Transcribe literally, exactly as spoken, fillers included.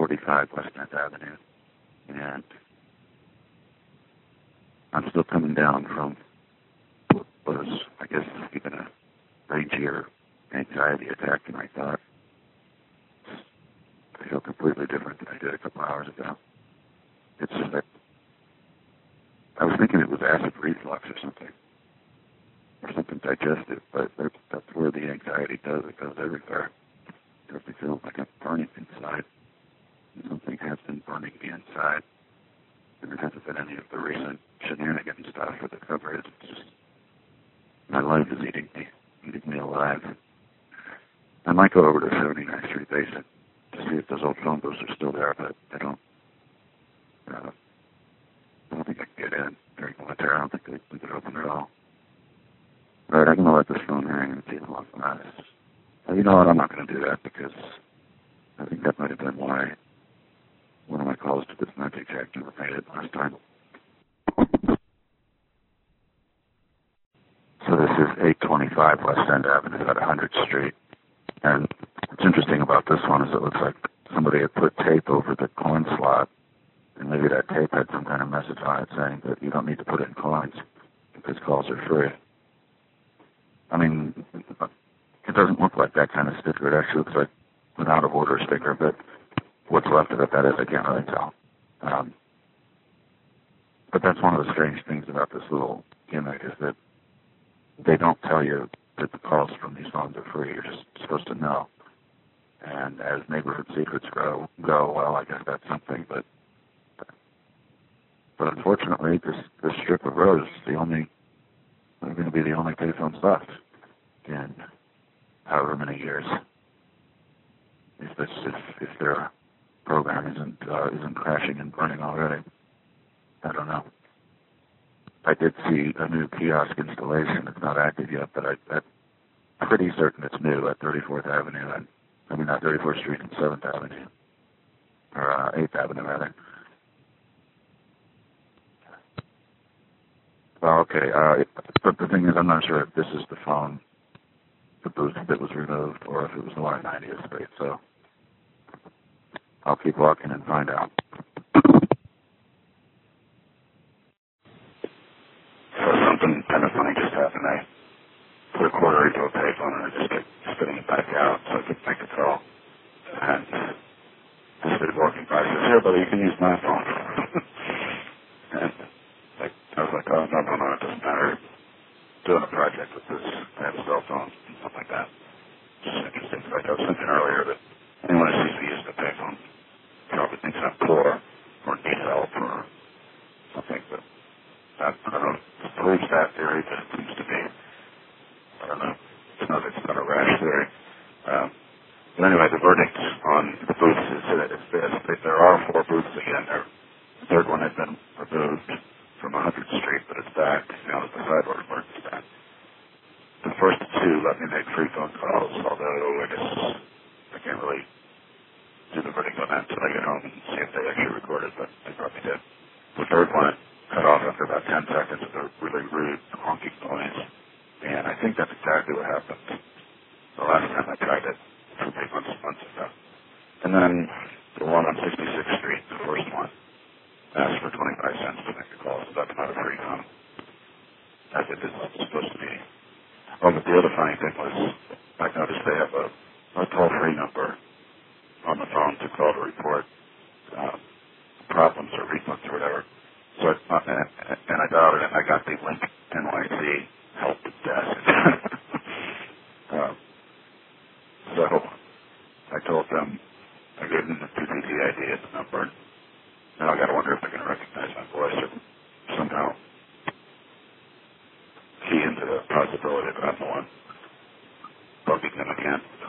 thirty-five West End Avenue, and I'm still coming down from what was, I guess, even a ragier anxiety attack than I thought. I feel completely different than I did a couple hours ago. It's just that I was thinking it was acid reflux or something, or something digestive, but that's where the anxiety does. It goes everywhere. It really feels like I'm burning inside. Something has been burning me inside. And there hasn't been any of the recent shenanigans stuff with the coverage. It's just, my life is eating me, eating me alive. I might go over to seventy-ninth Street Basin to see if those old phone booths are still there, but I don't, uh, I don't think I can get in during the winter. I don't think they leave it open at all. All right, I'm going to let this phone ring and see how long it lasts. Uh, you know what, I'm not going to do that because I think that might have been why one of my calls to this magic jack never made it last time. So this is eight twenty-five West End Avenue at one hundredth Street. And what's interesting about this one is it looks like somebody had put tape over the coin slot, and maybe that tape had some kind of message on it saying that you don't need to put in coins because calls are free. I mean, it doesn't look like that kind of sticker. It actually looks like an out-of-order sticker, but what's left of it, that is, I can't really tell. Um, but that's one of the strange things about this little gimmick is that they don't tell you that the calls from these phones are free. You're just supposed to know. And as neighborhood secrets grow, go, well, I guess that's something. But but unfortunately, this this strip of road is the only, they're going to be the only payphones left in however many years. If this if, if their program isn't uh, isn't crashing and burning already, I don't know. I did see a new kiosk installation. It's not active yet, but I, I'm pretty certain it's new at thirty-fourth Avenue and I mean not thirty-fourth Street and seventh Avenue, or uh, eighth Avenue rather. Well, okay. Uh, but the thing is, I'm not sure if this is the phone, the booth that was removed, or if it was the one at ninetieth Street. So I'll keep walking and find out. So something kind of funny just happened. I put a quarter into a payphone and I just kept spitting it back out so I could make a call. And this dude walking by says, "Here, buddy, you can use my phone." And like, I was like, "Oh, no, no, no, it doesn't matter. Doing a project with this. I have a cell phone," and stuff like that. Just interesting. Like I was thinking earlier that anyone who sees me using a payphone probably thinks I'm poor or need help or something, but I, I don't know. It proves that theory, but it seems to be, I don't know. It's not, it's not a rash theory. Um, but anyway, the verdict on the booths is that it's this. If there are four booths again, there, the third one had been removed from one hundredth Street, but it's back. Now that the sidewalk work is back. The first two let me make free phone calls, although I guess I can't really do the verdict on that until I get home and see if they actually recorded, but they probably did. The third one cut off after about ten seconds of a really rude honking noise, and I think that's exactly what happened the last time I tried it, from eight months, months ago. And then the one on sixty-sixth Street, the first one, asked for twenty-five cents to make a call, so that's not a free phone, as it is supposed to be. Oh, but the other funny thing was, I noticed they have a, a toll-free number on the phone to call to report uh, problems or refunds or whatever. So I, uh, and, and I dialed it, and I got the link N Y C help desk. uh, so I told them, I gave them the P P T I D and the number. Now I got to wonder if they're going to recognize my voice or somehow key into the possibility that I'm the one bugging them again.